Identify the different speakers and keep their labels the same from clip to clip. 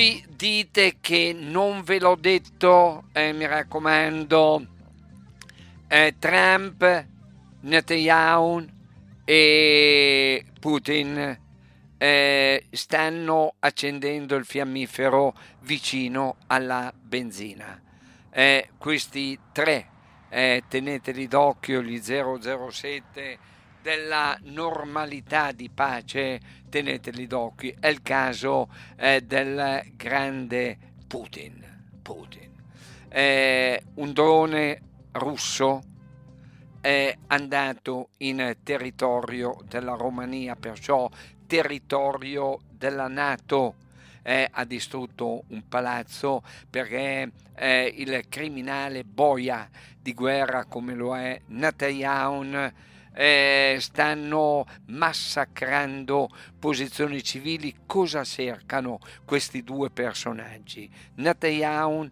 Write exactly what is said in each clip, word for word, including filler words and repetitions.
Speaker 1: Voi dite che non ve l'ho detto, eh, mi raccomando, eh, Trump, Netanyahu e Putin eh, stanno accendendo il fiammifero vicino alla benzina. Eh, questi tre, eh, teneteli d'occhio, gli zero zero sette della normalità di pace, teneteli d'occhio. È il caso eh, del grande Putin. Putin. Eh, un drone russo è andato in territorio della Romania, perciò territorio della NATO. Eh, ha distrutto un palazzo perché eh, il criminale boia di guerra come lo è Netanyahu eh, stanno massacrando posizioni civili. Cosa cercano questi due personaggi? Netanyahu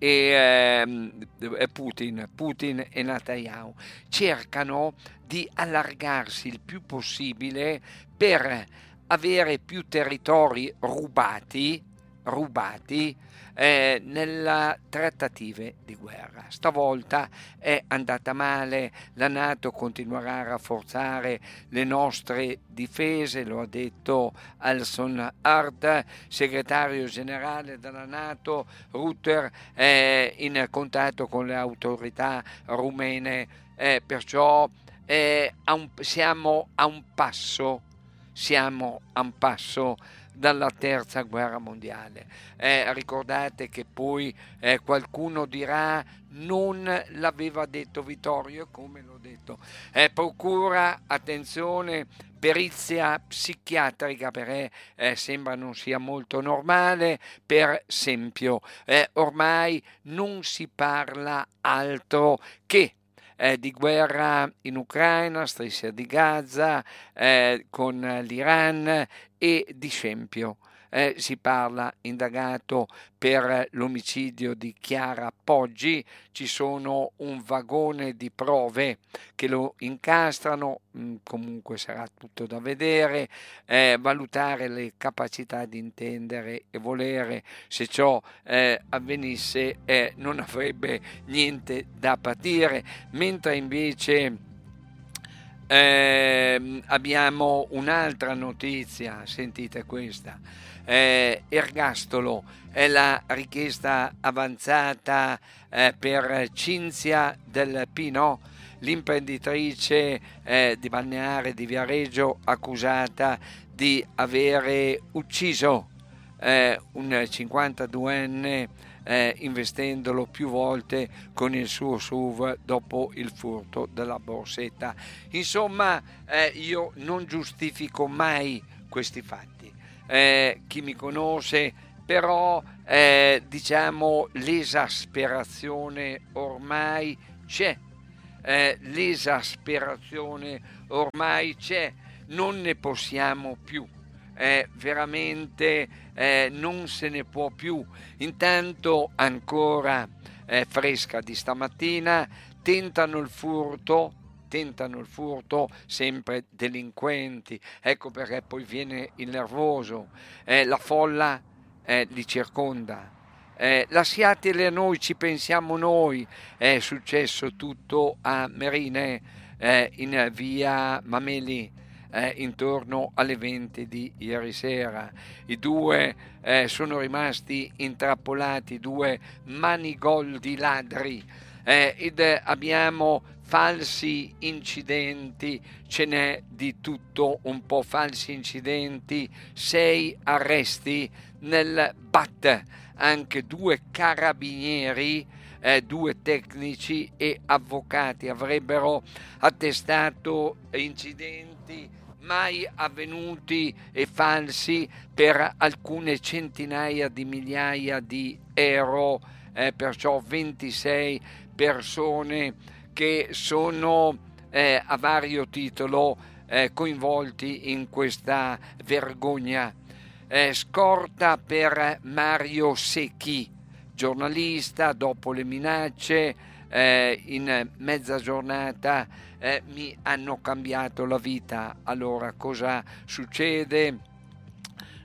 Speaker 1: e eh, Putin, Putin e Netanyahu cercano di allargarsi il più possibile per avere più territori rubati, rubati eh, nelle trattative di guerra. Stavolta è andata male, la NATO continuerà a rafforzare le nostre difese, lo ha detto Alson Hart, segretario generale della NATO. Rutter è in contatto con le autorità rumene, eh, perciò eh, a un, siamo a un passo siamo a un passo dalla terza guerra mondiale. Eh, ricordate che poi eh, qualcuno dirà non l'aveva detto Vittorio, come l'ho detto. Eh, procura, attenzione, perizia psichiatrica perché eh, sembra non sia molto normale. Per esempio, eh, ormai non si parla altro che Eh, di guerra in Ucraina, striscia di Gaza, eh, con l'Iran e di scempio. Eh, si parla indagato per l'omicidio di Chiara Poggi, ci sono un vagone di prove che lo incastrano, mh, comunque sarà tutto da vedere, eh, valutare le capacità di intendere e volere. Se ciò eh, avvenisse eh, non avrebbe niente da patire, mentre invece eh, abbiamo un'altra notizia, sentite questa. Eh, ergastolo è la richiesta avanzata eh, per Cinzia Del Pino, l'imprenditrice eh, di Balneare di Viareggio accusata di avere ucciso eh, un cinquantaduenne eh, investendolo più volte con il suo S U V dopo il furto della borsetta. Insomma, eh, io non giustifico mai questi fatti. Eh, chi mi conosce, però, eh, diciamo, l'esasperazione ormai c'è. Eh, l'esasperazione ormai c'è, non ne possiamo più. Eh, veramente eh, non se ne può più. Intanto ancora eh, fresca di stamattina, tentano il furto tentano il furto, sempre delinquenti, ecco perché poi viene il nervoso, eh, la folla eh, li circonda. Eh, lasciatele a noi, ci pensiamo noi. È successo tutto a Merine, eh, in via Mameli, eh, intorno alle venti di ieri sera. I due eh, sono rimasti intrappolati, due manigoldi ladri. Eh, ed eh, abbiamo falsi incidenti, ce n'è di tutto un po'. Falsi incidenti, sei arresti nel B A T, anche due carabinieri, eh, due tecnici e avvocati avrebbero attestato incidenti mai avvenuti e falsi per alcune centinaia di migliaia di euro, eh, perciò ventisei persone che sono eh, a vario titolo eh, coinvolti in questa vergogna. Eh, scorta per Mario Secchi, giornalista, dopo le minacce eh, in mezza giornata eh, mi hanno cambiato la vita. Allora cosa succede?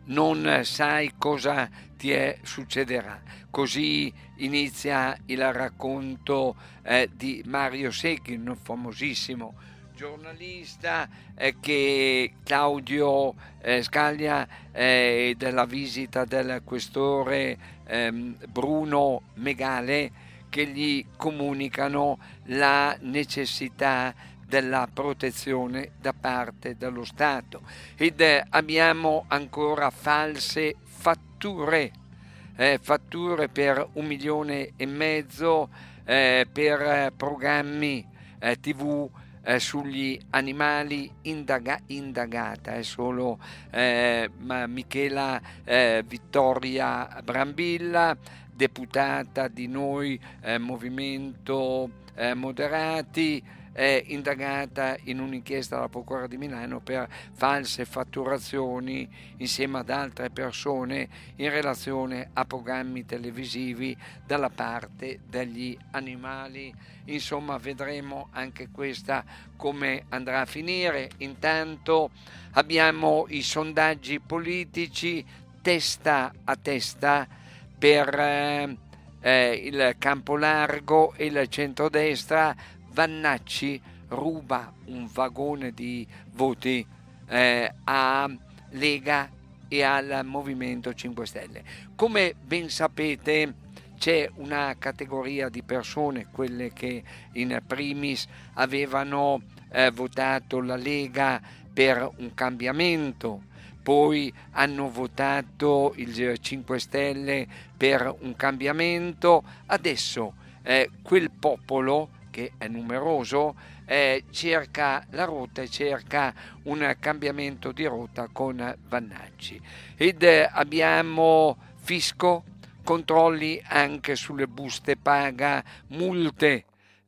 Speaker 1: non sai cosa ti è, succederà. Così inizia il racconto eh, di Mario Secchi, un famosissimo giornalista eh, che Claudio eh, Scaglia eh, della visita del questore ehm, Bruno Megale, che gli comunicano la necessità della protezione da parte dello Stato. Ed eh, abbiamo ancora false fatture, eh, fatture per un milione e mezzo eh, per eh, programmi eh, tivù eh, sugli animali, indaga- indagata è solo eh, ma Michela eh, Vittoria Brambilla, deputata di Noi eh, Movimento eh, Moderati, è indagata in un'inchiesta della Procura di Milano per false fatturazioni insieme ad altre persone in relazione a programmi televisivi dalla parte degli animali. Insomma, vedremo anche questa come andrà a finire. Intanto abbiamo i sondaggi politici testa a testa per eh, eh, il campo largo e il centrodestra. Vannacci ruba un vagone di voti eh, a Lega e al Movimento cinque Stelle. Come ben sapete, c'è una categoria di persone, quelle che in primis avevano eh, votato la Lega per un cambiamento, poi hanno votato il cinque Stelle per un cambiamento, adesso eh, quel popolo che è numeroso eh, cerca la rotta e cerca un cambiamento di rotta con Vannacci. Ed eh, abbiamo fisco, controlli anche sulle buste paga, multe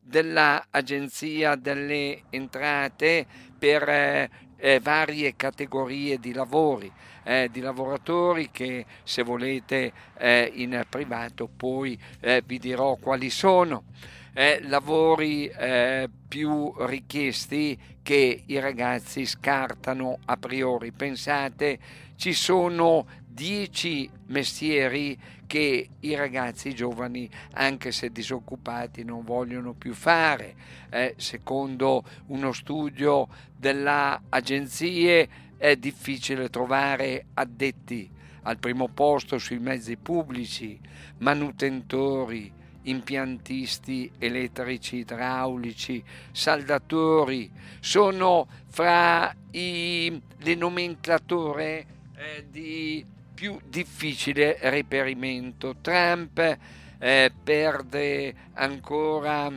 Speaker 1: dell'Agenzia delle Entrate per eh, eh, varie categorie di lavori, eh, di lavoratori che, se volete eh, in privato poi eh, vi dirò quali sono. Eh, lavori eh, più richiesti che i ragazzi scartano a priori. Pensate, ci sono dieci mestieri che i ragazzi giovani, anche se disoccupati, non vogliono più fare. Eh, secondo uno studio della agenzie è difficile trovare addetti. Al primo posto sui mezzi pubblici, manutentori, impiantisti elettrici, idraulici, saldatori, sono fra i, le nomenclature eh, di più difficile reperimento. Trump eh, perde ancora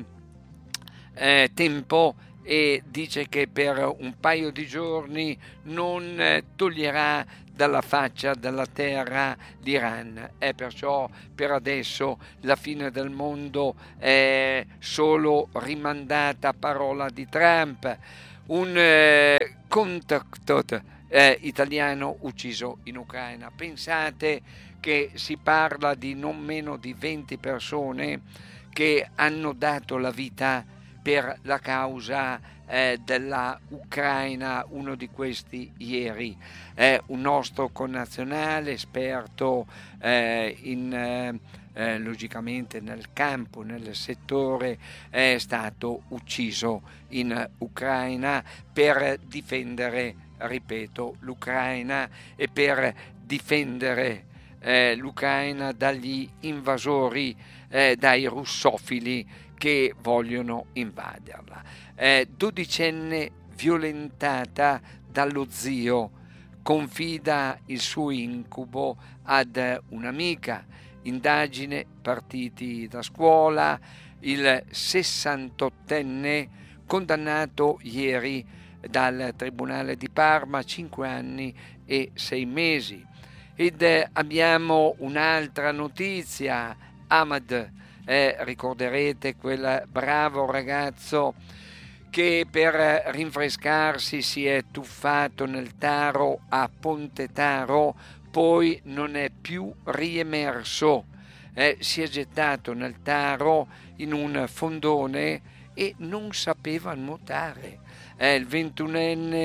Speaker 1: eh, tempo e dice che per un paio di giorni non eh, toglierà dalla faccia della terra l'Iran. È perciò per adesso la fine del mondo è solo rimandata a parola di Trump. Un eh, contatto eh, italiano ucciso in Ucraina. Pensate che si parla di non meno di venti persone che hanno dato la vita per la causa eh, della Ucraina. Uno di questi ieri è un nostro connazionale esperto eh, in eh, eh, logicamente nel campo, nel settore, è stato ucciso in Ucraina per difendere, ripeto, l'Ucraina e per difendere eh, l'Ucraina dagli invasori, eh, dai russofili che vogliono invaderla. Eh, dodicenne violentata dallo zio, confida il suo incubo ad un'amica. Indagine, partiti da scuola, il sessantottenne condannato ieri dal Tribunale di Parma a cinque anni e sei mesi. Ed eh, abbiamo un'altra notizia, Ahmad, eh, ricorderete quel bravo ragazzo che per rinfrescarsi si è tuffato nel Taro a Ponte Taro, poi non è più riemerso, eh, si è gettato nel Taro in un fondone e non sapeva nuotare. Eh, il ventunenne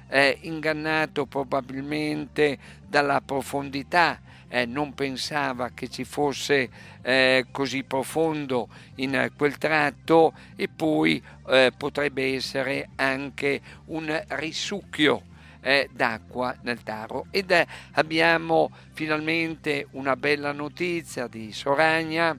Speaker 1: eh, ingannato probabilmente dalla profondità, eh, non pensava che ci fosse eh, così profondo in quel tratto, e poi eh, potrebbe essere anche un risucchio eh, d'acqua nel Taro. Ed eh, abbiamo finalmente una bella notizia di Soragna: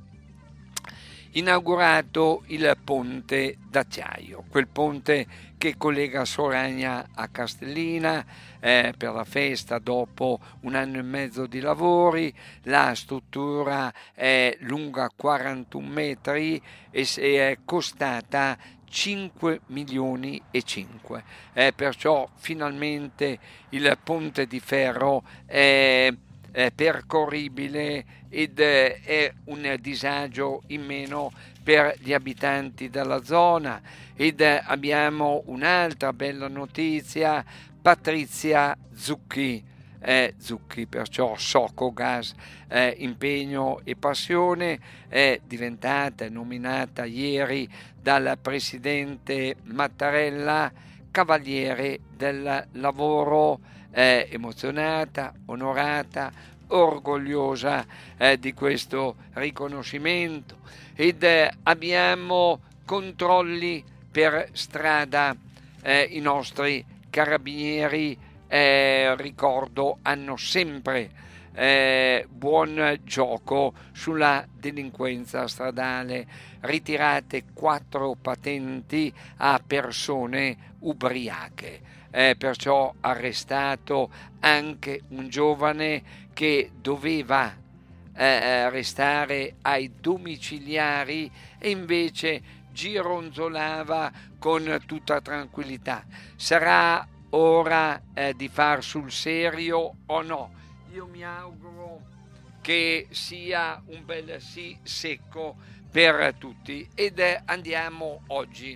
Speaker 1: inaugurato il ponte d'acciaio, quel ponte che collega Soragna a Castellina eh, per la festa dopo un anno e mezzo di lavori. La struttura è lunga quarantuno metri e è costata cinque milioni e cinque, eh, perciò finalmente il ponte di ferro è, è percorribile ed è un disagio in meno per gli abitanti della zona. Ed abbiamo un'altra bella notizia: Patrizia Zucchi, eh, Zucchi, perciò Socogas, eh, impegno e passione, è diventata nominata ieri dal presidente Mattarella cavaliere del lavoro, eh, emozionata, onorata, orgogliosa eh, di questo riconoscimento. Ed eh, abbiamo controlli per strada, eh, i nostri carabinieri, eh, ricordo, hanno sempre eh, buon gioco sulla delinquenza stradale, ritirate quattro patenti a persone ubriache, eh, perciò arrestato anche un giovane che doveva eh, restare ai domiciliari e invece gironzolava con tutta tranquillità. Sarà ora eh, di far sul serio o no? Io mi auguro che sia un bel sì secco per tutti. Ed eh, andiamo oggi.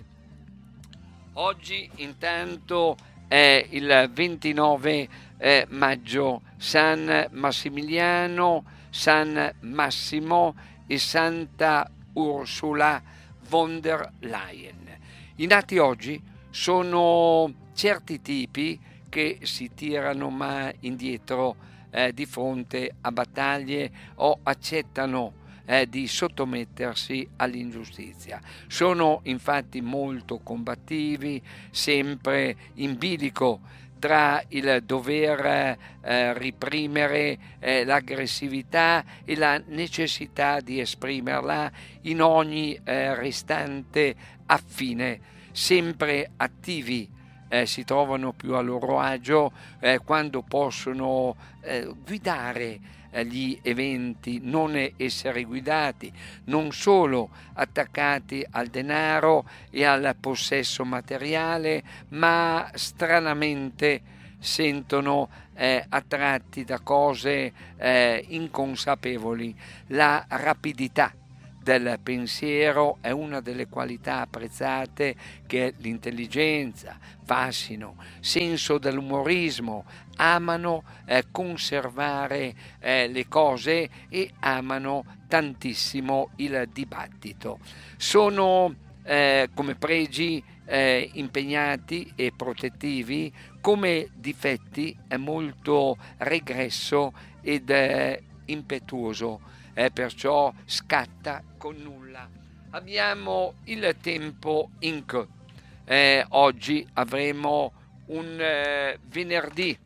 Speaker 1: Oggi intanto è il ventinove eh, maggio, San Massimiliano, San Massimo e Santa Ursula von der Leyen. I nati oggi sono certi tipi che si tirano ma indietro eh, di fronte a battaglie o accettano eh, di sottomettersi all'ingiustizia. Sono infatti molto combattivi, sempre in bilico tra il dover eh, reprimere eh, l'aggressività e la necessità di esprimerla in ogni eh, restante affine, sempre attivi. Eh, si trovano più a loro agio eh, quando possono eh, guidare eh, gli eventi, non essere guidati, non solo attaccati al denaro e al possesso materiale, ma stranamente sentono eh, attratti da cose eh, inconsapevoli. La rapidità del pensiero è una delle qualità apprezzate, che è l'intelligenza, fascino, senso dell'umorismo, amano eh, conservare eh, le cose e amano tantissimo il dibattito. Sono eh, come pregi eh, impegnati e protettivi, come difetti è molto regresso ed eh, impetuoso. Eh, perciò scatta con nulla. Abbiamo il tempo inc. Eh, oggi avremo un eh, venerdì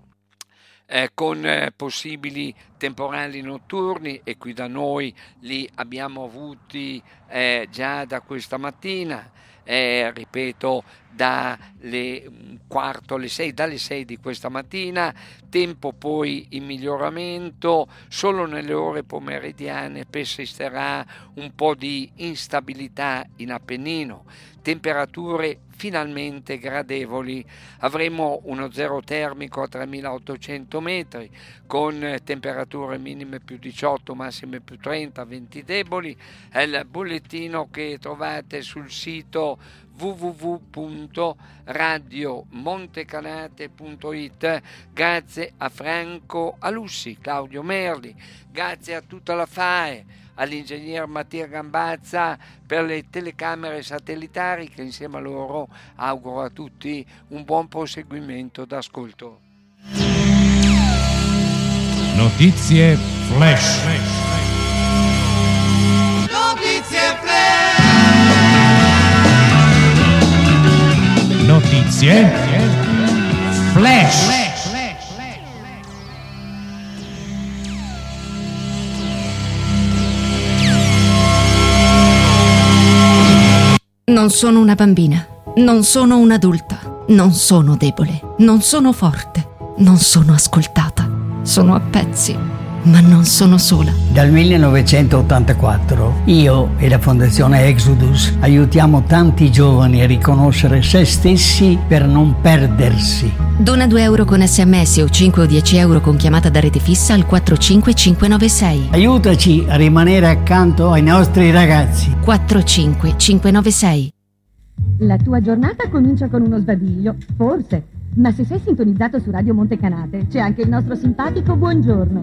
Speaker 1: eh, con eh, possibili temporali notturni, e qui da noi li abbiamo avuti eh, già da questa mattina. Eh, ripeto, dalle quarto alle sei, dalle sei di questa mattina, tempo poi in miglioramento, solo nelle ore pomeridiane persisterà un po' di instabilità in Appennino, temperature finalmente gradevoli. Avremo uno zero termico a tremilaottocento metri, con temperature minime più diciotto, massime più trenta, venti deboli. È il bollettino che trovate sul sito w w w punto radio montecanate punto it. Grazie a Franco Alussi, Claudio Merli, grazie a tutta la F A E, all'ingegner Mattia Gambazza per le telecamere satellitari, che insieme a loro auguro a tutti un buon proseguimento d'ascolto.
Speaker 2: Notizie flash.
Speaker 3: Notizie flash.
Speaker 2: Notizie flash.
Speaker 4: Non sono una bambina, non sono un'adulta, non sono debole, non sono forte, non sono ascoltata. Sono a pezzi, ma non sono sola.
Speaker 5: Dal millenovecentottantaquattro io e la Fondazione Exodus aiutiamo tanti giovani a riconoscere se stessi per non perdersi.
Speaker 4: Dona due euro con sms o cinque o dieci euro con chiamata da rete fissa al quattro cinque cinque nove sei.
Speaker 5: Aiutaci a rimanere accanto ai nostri ragazzi.
Speaker 4: quattro cinque cinque nove sei.
Speaker 6: La tua giornata comincia con uno sbadiglio, forse. Ma se sei sintonizzato su Radio Montecanate, c'è anche il nostro simpatico buongiorno.